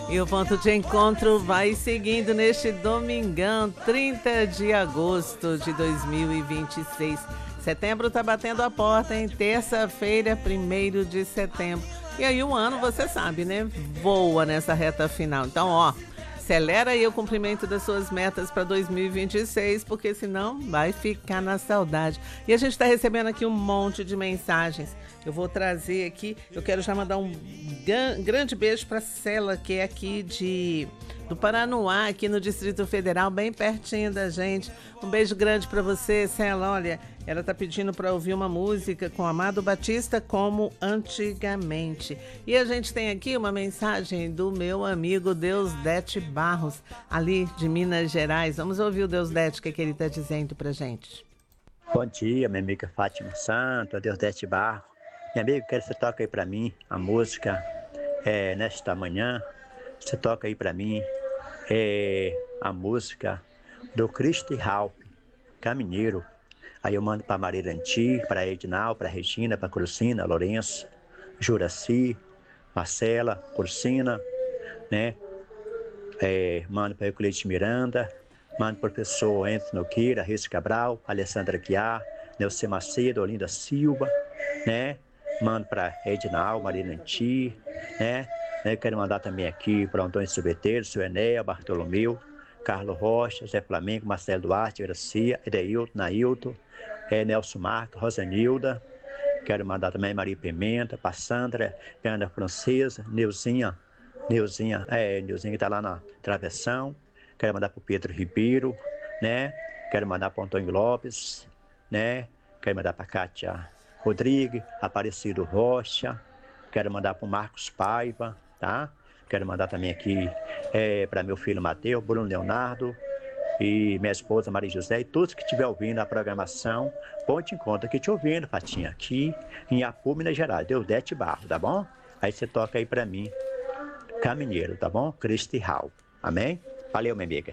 E o ponto de encontro vai seguindo neste domingão, 30 de agosto de 2026. Setembro está batendo a porta, hein? Terça-feira, 1º de setembro. E aí o ano, você sabe, né? Voa nessa reta final. Então, ó, acelera aí o cumprimento das suas metas para 2026, porque senão vai ficar na saudade. E a gente está recebendo aqui um monte de mensagens. Eu vou trazer aqui, eu quero já mandar um grande beijo para Cela, que é aqui do Paranoá, aqui no Distrito Federal, bem pertinho da gente. Um beijo grande para você, Cela. Olha, ela tá pedindo para ouvir uma música com Amado Batista, como antigamente. E a gente tem aqui uma mensagem do meu amigo Deusdete Barros, ali de Minas Gerais. Vamos ouvir o Deusdete, o que ele tá dizendo pra gente. Bom dia, minha amiga Fátima Santo, Deusdete Barros. Minha amiga, quero que você toque aí pra mim a música nesta manhã. Você toca aí pra mim a música do Cristo Ralph, Caminheiro. Aí eu mando pra Mariranti, pra Edinal, pra Regina, pra Crucina, Lourenço, Juraci, Marcela, Cursina, né? Mando para Euclides Miranda, mando para o professor Enzo Nogueira, Reis Cabral, Alessandra Guiar, Nelson Macedo, Olinda Silva, né? Mando para Edinal, Mariranti, né? Quero mandar também aqui para Antônio Silveteiro, seu Enéa, Bartolomeu, Carlos Rocha, Zé Flamengo, Marcelo Duarte, Gracia, Edeilton, Nailton, Nelson Marco, Rosanilda. Quero mandar também Maria Pimenta, para Sandra, Ana Francesa, Neuzinha que está lá na Travessão. Quero mandar para o Pedro Ribeiro, né? Quero mandar para o Antônio Lopes, né? Quero mandar para a Cátia Rodrigues, Aparecido Rocha. Quero mandar para o Marcos Paiva, tá? Quero mandar também aqui para meu filho Mateus, Bruno Leonardo e minha esposa Maria José e todos que estiver ouvindo a programação. Ponte em conta que te ouvindo, Fatinha, aqui em Apu, Minas Gerais, Deusdete Barro, tá bom? Aí você toca aí para mim, Caminheiro, tá bom? Cristo Ralph. Amém? Valeu, minha amiga.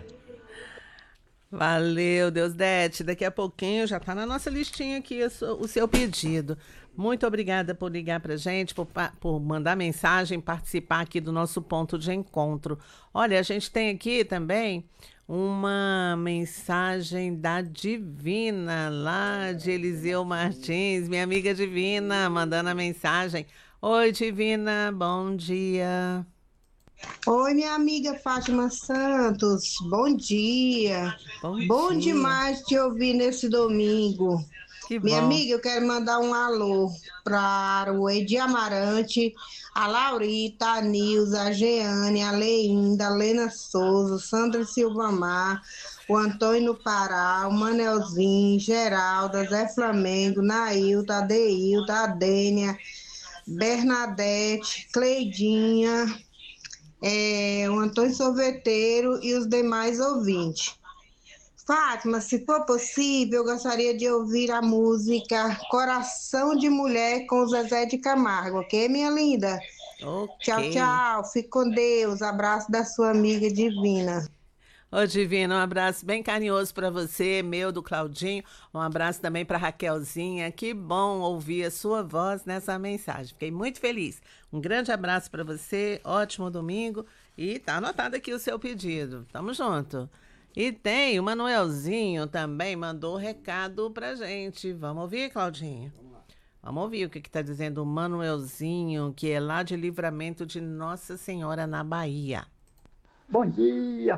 Valeu, Deusdete. Daqui a pouquinho já tá na nossa listinha aqui o seu pedido. Muito obrigada por ligar pra gente, por mandar mensagem, participar aqui do nosso ponto de encontro. Olha, a gente tem aqui também uma mensagem da Divina, lá de Eliseu Martins, minha amiga Divina, mandando a mensagem. Oi, Divina, bom dia. Oi, minha amiga Fátima Santos, bom dia. Bom dia. Demais te ouvir nesse domingo. Que Minha bom. amiga, eu quero mandar um alô para o Edi Amarante, a Laurita, a Nilza, a Jeane, a Leinda, a Lena Souza, Sandra Silva Mar, o Antônio Pará, o Manelzinho, Geralda, Zé Flamengo, Nailta, Adeilta, a Dênia, Bernadette, Cleidinha, o Antônio Sorveteiro e os demais ouvintes. Fátima, se for possível, eu gostaria de ouvir a música Coração de Mulher com o Zezé de Camargo, ok, minha linda? Okay. Tchau, tchau. Fique com Deus. Abraço da sua amiga Divina. Ô, Divina, um abraço bem carinhoso para você, meu, do Claudinho. Um abraço também para Raquelzinha. Que bom ouvir a sua voz nessa mensagem. Fiquei muito feliz. Um grande abraço para você, ótimo domingo. E tá anotado aqui o seu pedido. Tamo junto. E tem o Manuelzinho também, mandou recado pra gente. Vamos ouvir, Claudinho? Vamos ouvir o que tá dizendo o Manuelzinho, que é lá de Livramento de Nossa Senhora, na Bahia. Bom dia,